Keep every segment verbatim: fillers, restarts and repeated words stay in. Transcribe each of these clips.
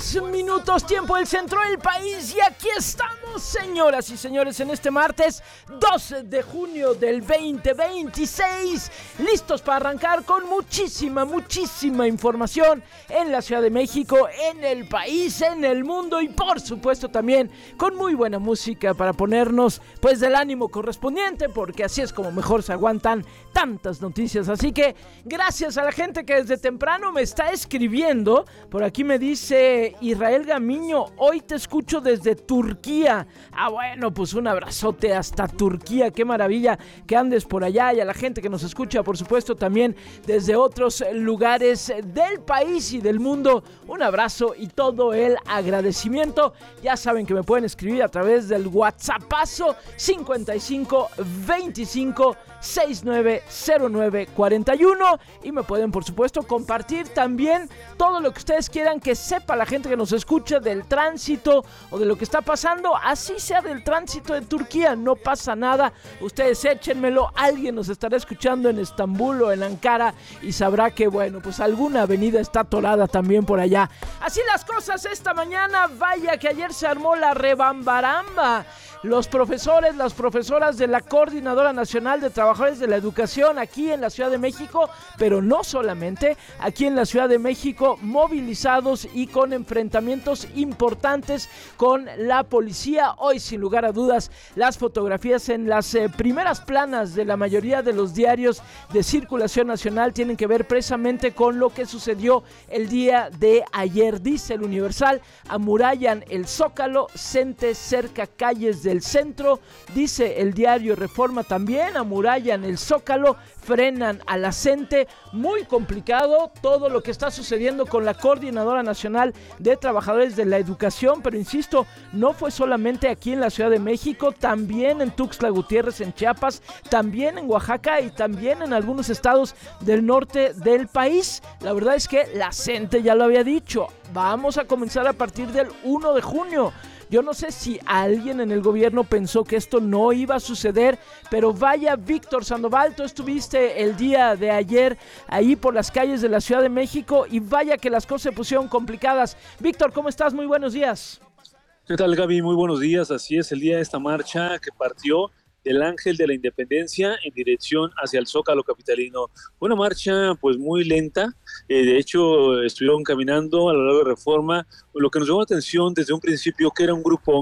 dos minutos, tiempo del centro del país, y aquí estamos, señoras y señores, en este martes doce de junio del veinte veintiséis, listos para arrancar con muchísima, muchísima información en la Ciudad de México, en el país, en el mundo, y por supuesto también con muy buena música para ponernos pues del ánimo correspondiente, porque así es como mejor se aguantan tantas noticias. Así que gracias a la gente que desde temprano me está escribiendo. Por aquí me dice Israel Gamiño: hoy te escucho desde Turquía. Ah, bueno, pues un abrazote hasta Turquía, qué maravilla que andes por allá. Y a la gente que nos escucha, por supuesto, también desde otros lugares del país y del mundo, un abrazo y todo el agradecimiento. Ya saben que me pueden escribir a través del WhatsAppazo cincuenta y cinco veinticinco sesenta y nueve cero nueve cuarenta y uno, y me pueden por supuesto compartir también todo lo que ustedes quieran que sepa la gente que nos escucha del tránsito o de lo que está pasando, así sea del tránsito de Turquía, no pasa nada, ustedes échenmelo. Alguien nos estará escuchando en Estambul o en Ankara y sabrá que bueno, pues alguna avenida está atorada también por allá. Así las cosas esta mañana. Vaya que ayer se armó la rebambaramba. Los profesores, las profesoras de la Coordinadora Nacional de Trabajadores de la Educación aquí en la Ciudad de México, pero no solamente, aquí en la Ciudad de México, movilizados y con enfrentamientos importantes con la policía. Hoy, sin lugar a dudas, las fotografías en las eh, primeras planas de la mayoría de los diarios de circulación nacional tienen que ver precisamente con lo que sucedió el día de ayer. Dice el Universal: amurallan el Zócalo, CENTE cerca calles de del centro. Dice el diario Reforma también: amurallan el Zócalo, frenan a la CENTE. Muy complicado todo lo que está sucediendo con la Coordinadora Nacional de Trabajadores de la Educación, pero insisto, no fue solamente aquí en la Ciudad de México, también en Tuxtla Gutiérrez, en Chiapas, también en Oaxaca y también en algunos estados del norte del país. La verdad es que la CENTE ya lo había dicho, vamos a comenzar a partir del uno de junio. Yo no sé si alguien en el gobierno pensó que esto no iba a suceder, pero vaya, Víctor Sandoval, tú estuviste el día de ayer ahí por las calles de la Ciudad de México y vaya que las cosas se pusieron complicadas. Víctor, ¿cómo estás? Muy buenos días. ¿Qué tal, Gaby? Muy buenos días. Así es, el día de esta marcha que partió del Ángel de la Independencia en dirección hacia el Zócalo capitalino. Una marcha pues muy lenta, eh, de hecho estuvieron caminando a lo largo de Reforma. Lo que nos llamó la atención desde un principio que era un grupo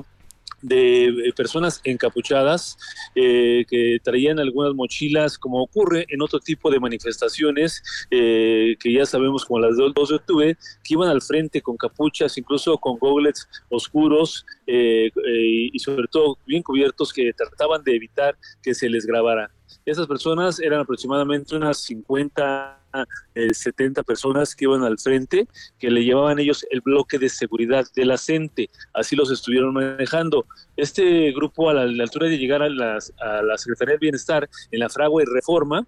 de personas encapuchadas eh, que traían algunas mochilas, como ocurre en otro tipo de manifestaciones eh, que ya sabemos, como las del dos de octubre, que iban al frente con capuchas, incluso con goglets oscuros eh, eh, y sobre todo bien cubiertos, que trataban de evitar que se les grabara. Esas personas eran aproximadamente unas cincuenta, eh, setenta personas que iban al frente, que le llevaban ellos el bloque de seguridad de la CENTE, así los estuvieron manejando. Este grupo, a la, a la altura de llegar a, las, a la Secretaría del Bienestar, en la Fragua y Reforma,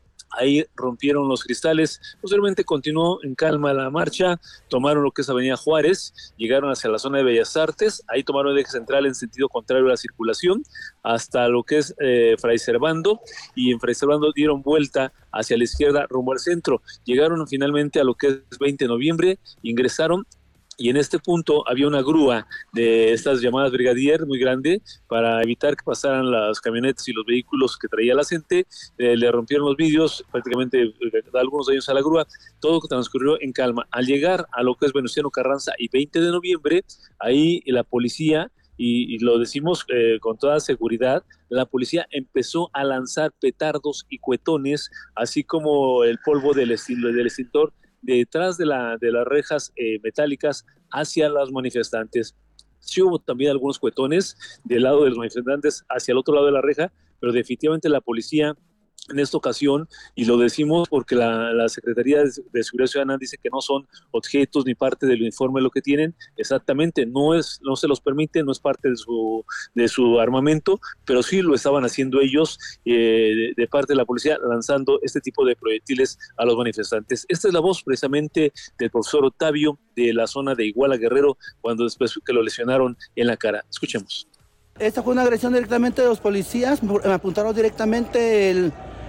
ahí rompieron los cristales. Posteriormente continuó en calma la marcha, tomaron lo que es Avenida Juárez, llegaron hacia la zona de Bellas Artes, ahí tomaron el eje central en sentido contrario a la circulación, hasta lo que es eh, Fray Servando, y en Fray Servando dieron vuelta hacia la izquierda rumbo al centro. Llegaron finalmente a lo que es veinte de noviembre, ingresaron, y en este punto había una grúa de estas llamadas Brigadier muy grande para evitar que pasaran las camionetas y los vehículos que traía la CENTE. Eh, le rompieron los vidrios, prácticamente eh, algunos daños a la grúa. Todo transcurrió en calma. Al llegar a lo que es Venustiano Carranza y veinte de noviembre, ahí la policía, y, y lo decimos eh, con toda seguridad, la policía empezó a lanzar petardos y cuetones, así como el polvo del, estilo, del extintor, detrás de, la, de las rejas eh, metálicas hacia los manifestantes. Sí hubo también algunos cuetones del lado de los manifestantes hacia el otro lado de la reja, pero definitivamente la policía en esta ocasión, y lo decimos porque la, la Secretaría de, de Seguridad Ciudadana dice que no son objetos ni parte del uniforme lo que tienen, exactamente, no es, no se los permite, no es parte de su, de su armamento, pero sí lo estaban haciendo ellos eh, de, de parte de la policía, lanzando este tipo de proyectiles a los manifestantes. Esta es la voz precisamente del profesor Octavio de la zona de Iguala Guerrero, cuando después que lo lesionaron en la cara. Escuchemos. Esta fue una agresión directamente de los policías, me apuntaron directamente el,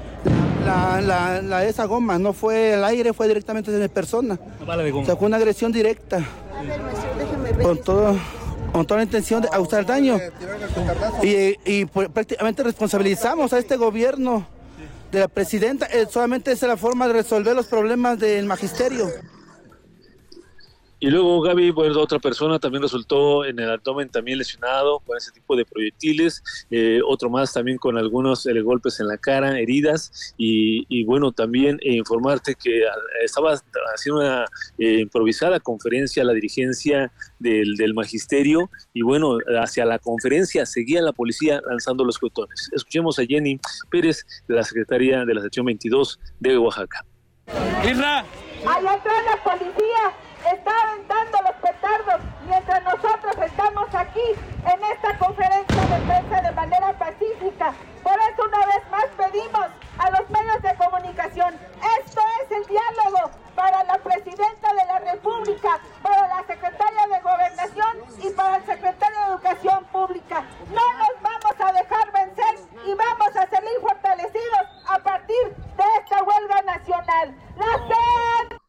la, la, la, la, esa goma, no fue al aire, fue directamente de persona. Vale, de goma. O sea, fue una agresión directa. con todo, con toda la intención de causar daño. Y, y pues, prácticamente responsabilizamos a este gobierno de la presidenta. Eh, solamente esa es la forma de resolver los problemas del magisterio. Y luego Gaby, bueno, otra persona también resultó en el abdomen también lesionado con ese tipo de proyectiles, eh, otro más también con algunos eh, golpes en la cara, heridas, y, y bueno, también eh, informarte que estaba haciendo una eh, improvisada conferencia la dirigencia del, del magisterio, y bueno, hacia la conferencia seguía la policía lanzando los cohetones. Escuchemos a Jenny Pérez, de la Secretaría de la Sección veintidós de Oaxaca. ¡Irra! Allá atrás la policía está aventando los petardos mientras nosotros estamos aquí en esta conferencia de prensa de manera pacífica. Por eso una vez más pedimos a los medios de comunicación, esto es el diálogo para la presidenta de la República, para la secretaria de Gobernación y para el secretario de Educación Pública. No nos vamos a dejar vencer y vamos a salir fortalecidos a partir de esta huelga nacional. ¡La C E P!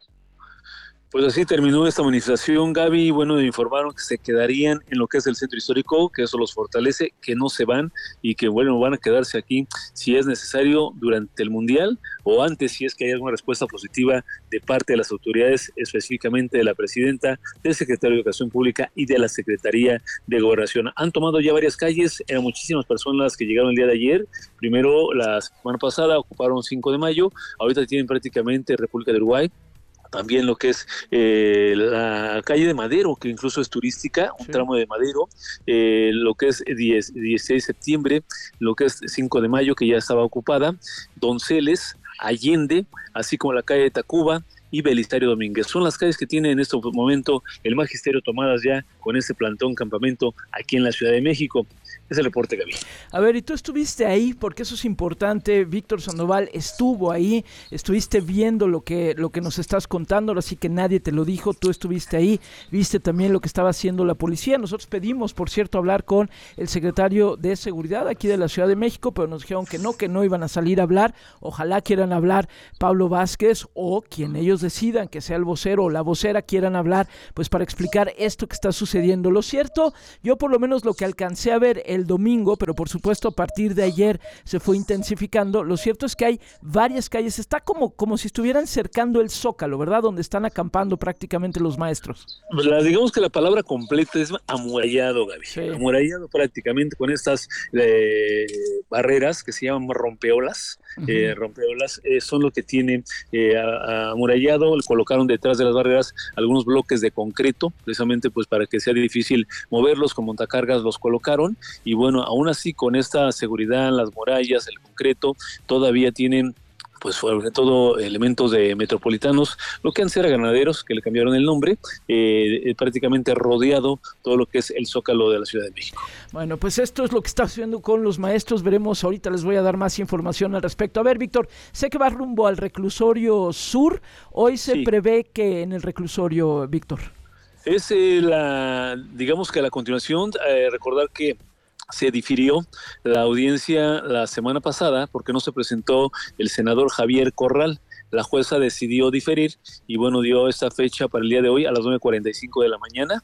Pues así terminó esta manifestación, Gaby, y bueno, informaron que se quedarían en lo que es el centro histórico, que eso los fortalece, que no se van y que bueno, van a quedarse aquí si es necesario durante el Mundial o antes si es que hay alguna respuesta positiva de parte de las autoridades, específicamente de la presidenta, del secretario de Educación Pública y de la Secretaría de Gobernación. Han tomado ya varias calles, eran muchísimas personas que llegaron el día de ayer, primero la semana pasada ocuparon cinco de mayo, ahorita tienen prácticamente República de Uruguay, también lo que es eh, la calle de Madero, que incluso es turística, un sí. tramo de Madero, eh, lo que es diez, dieciséis de septiembre, lo que es cinco de mayo, que ya estaba ocupada, Donceles, Allende, así como la calle de Tacuba y Belisario Domínguez. Son las calles que tiene en este momento el magisterio tomadas ya con este plantón campamento aquí en la Ciudad de México. Es el reporte, Gaby. A ver, y tú estuviste ahí, porque eso es importante. Víctor Sandoval estuvo ahí, estuviste viendo lo que, lo que nos estás contando, así que nadie te lo dijo, tú estuviste ahí, viste también lo que estaba haciendo la policía. Nosotros pedimos, por cierto, hablar con el secretario de Seguridad aquí de la Ciudad de México, pero nos dijeron que no, que no iban a salir a hablar. Ojalá quieran hablar Pablo Vázquez o quien ellos decidan, que sea el vocero o la vocera, quieran hablar, pues para explicar esto que está sucediendo. Lo cierto, yo por lo menos lo que alcancé a ver el domingo, pero por supuesto a partir de ayer se fue intensificando. Lo cierto es que hay varias calles, está como, como si estuvieran cercando el Zócalo, ¿verdad? Donde están acampando prácticamente los maestros. La, digamos que la palabra completa es amurallado, Gaby. Sí. Amurallado prácticamente con estas eh, barreras que se llaman rompeolas. Uh-huh. eh, rompeolas eh, son lo que tienen eh, amurallado, colocaron detrás de las barreras algunos bloques de concreto, precisamente pues para que sea difícil moverlos, con montacargas los colocaron. Y bueno, aún así con esta seguridad, las murallas, el concreto, todavía tienen pues sobre todo elementos de metropolitanos, lo que antes era Granaderos, que le cambiaron el nombre, eh, prácticamente rodeado todo lo que es el Zócalo de la Ciudad de México. Bueno, pues esto es lo que está haciendo con los maestros, veremos, ahorita les voy a dar más información al respecto. A ver, Víctor, sé que vas rumbo al reclusorio sur, hoy se sí. prevé que en el reclusorio, Víctor. Es eh, la, digamos que a la continuación, eh, recordar que se difirió la audiencia la semana pasada porque no se presentó el senador Javier Corral. La jueza decidió diferir y bueno, dio esta fecha para el día de hoy a las nueve cuarenta y cinco de la mañana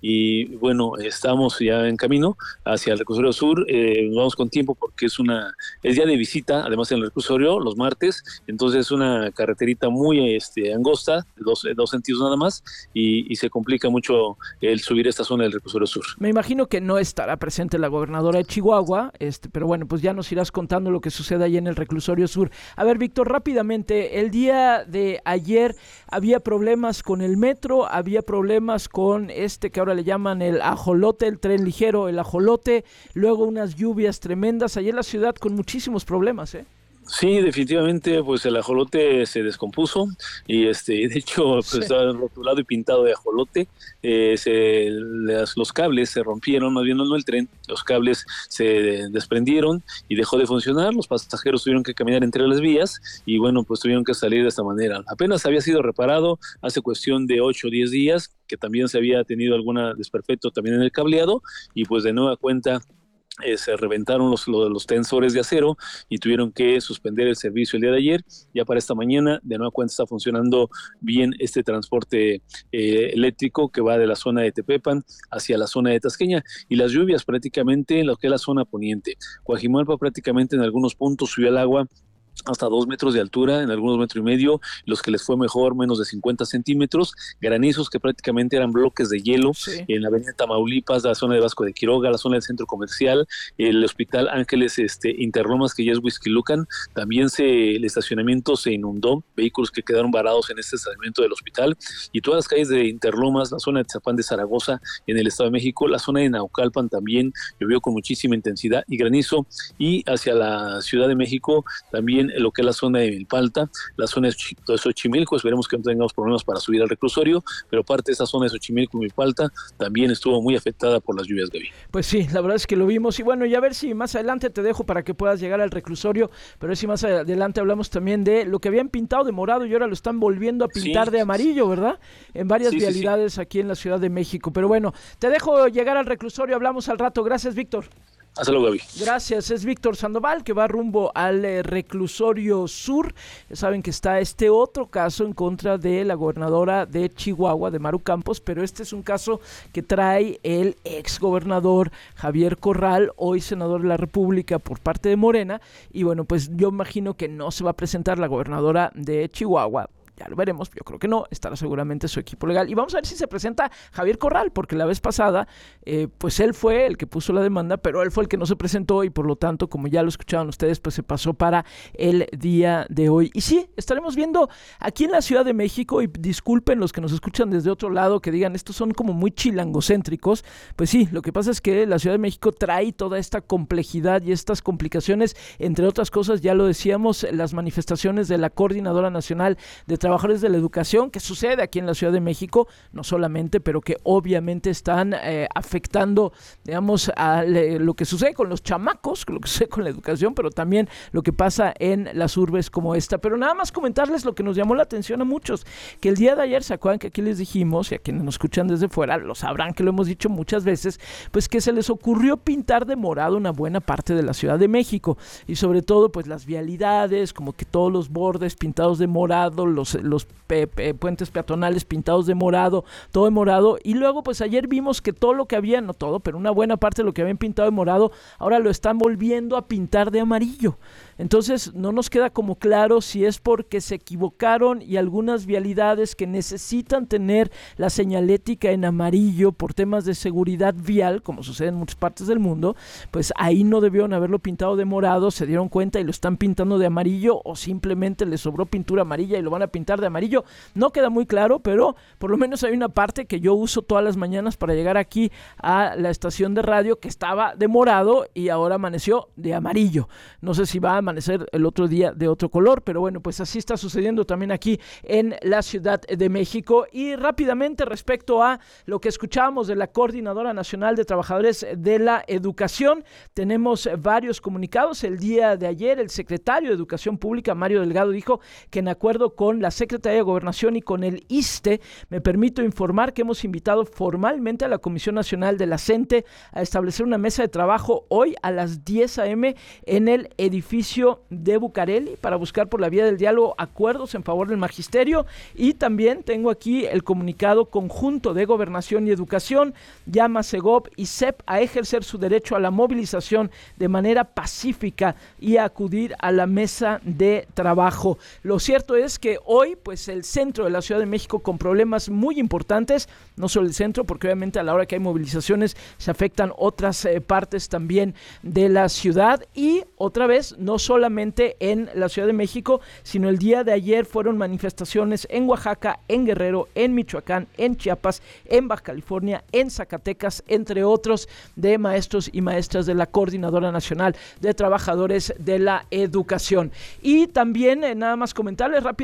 y bueno, estamos ya en camino hacia el reclusorio sur, eh, vamos con tiempo porque es una es día de visita, además en el reclusorio, los martes, entonces es una carreterita muy este, angosta, dos, dos sentidos nada más y, y se complica mucho el subir esta zona del reclusorio sur. Me imagino que no estará presente la gobernadora de Chihuahua, este, pero bueno, pues ya nos irás contando lo que sucede ahí en el reclusorio sur. A ver, Víctor, rápidamente, el día de ayer había problemas con el metro, había problemas con este que ahora le llaman el ajolote, el tren ligero, el ajolote, luego unas lluvias tremendas, ayer la ciudad con muchísimos problemas, ¿eh? Sí, definitivamente, pues el ajolote se descompuso y este, de hecho, pues sí. estaba rotulado y pintado de ajolote. Eh, se, las, los cables se rompieron, más bien no el tren, los cables se desprendieron y dejó de funcionar. Los pasajeros tuvieron que caminar entre las vías y bueno, pues tuvieron que salir de esta manera. Apenas había sido reparado hace cuestión de ocho o diez días, que también se había tenido algún desperfecto también en el cableado y pues de nueva cuenta Eh, se reventaron los, los, los tensores de acero y tuvieron que suspender el servicio el día de ayer. Ya para esta mañana, de nueva cuenta, está funcionando bien este transporte eh, eléctrico que va de la zona de Tepepan hacia la zona de Tasqueña, y las lluvias prácticamente en lo que es la zona poniente. Coajimalpa prácticamente en algunos puntos subió el agua hasta dos metros de altura, en algunos metro y medio, los que les fue mejor menos de cincuenta centímetros, granizos que prácticamente eran bloques de hielo, sí, en la avenida Tamaulipas, la zona de Vasco de Quiroga, la zona del centro comercial, el hospital Ángeles este, Interlomas, que ya es Huixquilucan, también se, el estacionamiento se inundó, vehículos que quedaron varados en este estacionamiento del hospital, y todas las calles de Interlomas, la zona de Tzapán de Zaragoza, en el Estado de México, la zona de Naucalpan también llovió con muchísima intensidad y granizo, y hacia la Ciudad de México también lo que es la zona de Milpalta, la zona de Xochimilco, esperemos que no tengamos problemas para subir al reclusorio, pero parte de esa zona de Xochimilco y Milpalta también estuvo muy afectada por las lluvias, Gaby. Pues sí, la verdad es que lo vimos, y bueno, y a ver si más adelante te dejo para que puedas llegar al reclusorio, pero si más adelante hablamos también de lo que habían pintado de morado y ahora lo están volviendo a pintar sí, de amarillo, ¿verdad? En varias sí, vialidades sí, sí. aquí en la Ciudad de México, pero bueno, te dejo llegar al reclusorio, hablamos al rato, gracias, Víctor. Hasta luego, Gaby. Gracias, es Víctor Sandoval, que va rumbo al eh, reclusorio sur. Ya saben que está este otro caso en contra de la gobernadora de Chihuahua, de Maru Campos, pero este es un caso que trae el ex gobernador Javier Corral, hoy senador de la República por parte de Morena, y bueno, pues yo imagino que no se va a presentar la gobernadora de Chihuahua. Ya lo veremos, yo creo que no, estará seguramente su equipo legal. Y vamos a ver si se presenta Javier Corral, porque la vez pasada, eh, pues él fue el que puso la demanda, pero él fue el que no se presentó y por lo tanto, como ya lo escuchaban ustedes, pues se pasó para el día de hoy. Y sí, estaremos viendo aquí en la Ciudad de México, y disculpen los que nos escuchan desde otro lado, que digan, estos son como muy chilangocéntricos. Pues sí, lo que pasa es que la Ciudad de México trae toda esta complejidad y estas complicaciones, entre otras cosas, ya lo decíamos, las manifestaciones de la Coordinadora Nacional de Trabajadores de la Educación, que sucede aquí en la Ciudad de México, no solamente, pero que obviamente están eh, afectando, digamos, a le, lo que sucede con los chamacos, lo que sucede con la educación, pero también lo que pasa en las urbes como esta. Pero nada más comentarles lo que nos llamó la atención a muchos, que el día de ayer, ¿se acuerdan que aquí les dijimos, y a quienes nos escuchan desde fuera, lo sabrán que lo hemos dicho muchas veces, pues que se les ocurrió pintar de morado una buena parte de la Ciudad de México, y sobre todo, pues las vialidades, como que todos los bordes pintados de morado, los los pe, pe, puentes peatonales pintados de morado, todo de morado, y luego pues ayer vimos que todo lo que había, no todo, pero una buena parte de lo que habían pintado de morado, ahora lo están volviendo a pintar de amarillo. Entonces no nos queda como claro si es porque se equivocaron y algunas vialidades que necesitan tener la señalética en amarillo por temas de seguridad vial, como sucede en muchas partes del mundo, pues ahí no debieron haberlo pintado de morado, se dieron cuenta y lo están pintando de amarillo, o simplemente les sobró pintura amarilla y lo van a pintar de amarillo. No queda muy claro, pero por lo menos hay una parte que yo uso todas las mañanas para llegar aquí a la estación de radio, que estaba de morado y ahora amaneció de amarillo. No sé si va a amanecer el otro día de otro color, pero bueno, pues así está sucediendo también aquí en la Ciudad de México. Y rápidamente, respecto a lo que escuchábamos de la Coordinadora Nacional de Trabajadores de la Educación, tenemos varios comunicados. El día de ayer, el secretario de Educación Pública, Mario Delgado, dijo que en acuerdo con la Secretaría de Gobernación y con el ISSSTE, me permito informar que hemos invitado formalmente a la Comisión Nacional de la CENTE a establecer una mesa de trabajo hoy a las diez a eme en el edificio de Bucareli para buscar por la vía del diálogo acuerdos en favor del magisterio. Y también tengo aquí el comunicado conjunto de Gobernación y Educación, llama Segov y C E P a ejercer su derecho a la movilización de manera pacífica y a acudir a la mesa de trabajo. Lo cierto es que hoy, pues el centro de la Ciudad de México con problemas muy importantes, no solo el centro, porque obviamente a la hora que hay movilizaciones se afectan otras eh, partes también de la ciudad. Y otra vez, no solamente en la Ciudad de México, sino el día de ayer fueron manifestaciones en Oaxaca, en Guerrero, en Michoacán, en Chiapas, en Baja California, en Zacatecas, entre otros, de maestros y maestras de la Coordinadora Nacional de Trabajadores de la Educación. Y también, eh, nada más comentarles rápidamente que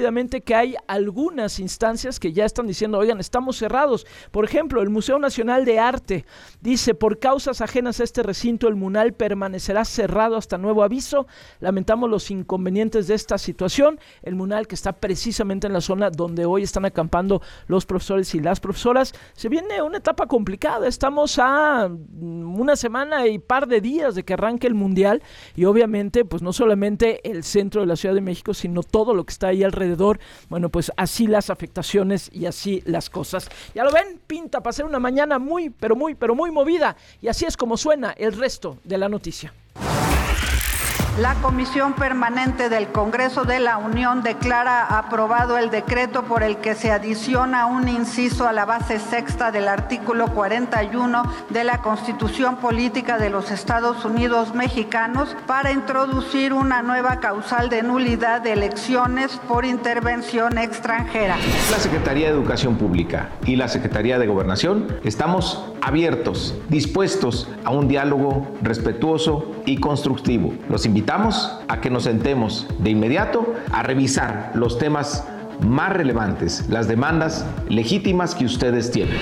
que hay algunas instancias que ya están diciendo, oigan, estamos cerrados. Por ejemplo, el Museo Nacional de Arte dice, por causas ajenas a este recinto, el MUNAL permanecerá cerrado hasta nuevo aviso. Lamentamos los inconvenientes de esta situación. El MUNAL, que está precisamente en la zona donde hoy están acampando los profesores y las profesoras, se viene una etapa complicada. Estamos a una semana y par de días de que arranque el Mundial y obviamente pues no solamente el centro de la Ciudad de México, sino todo lo que está ahí alrededor. Bueno, pues así las afectaciones y así las cosas. Ya lo ven, pinta para ser una mañana muy, pero muy, pero muy movida, y así es como suena el resto de la noticia. La Comisión Permanente del Congreso de la Unión declara aprobado el decreto por el que se adiciona un inciso a la base sexta del artículo cuarenta y uno de la Constitución Política de los Estados Unidos Mexicanos para introducir una nueva causal de nulidad de elecciones por intervención extranjera. La Secretaría de Educación Pública y la Secretaría de Gobernación estamos abiertos, dispuestos a un diálogo respetuoso y constructivo. Los invitamos a que nos sentemos de inmediato a revisar los temas más relevantes, las demandas legítimas que ustedes tienen.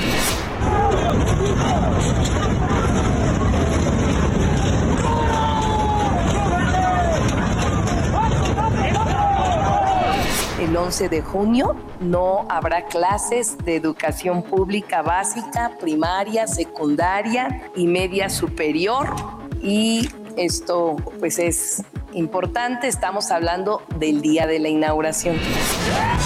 El once de junio no habrá clases de educación pública básica, primaria, secundaria y media superior, y esto pues es importante, estamos hablando del día de la inauguración.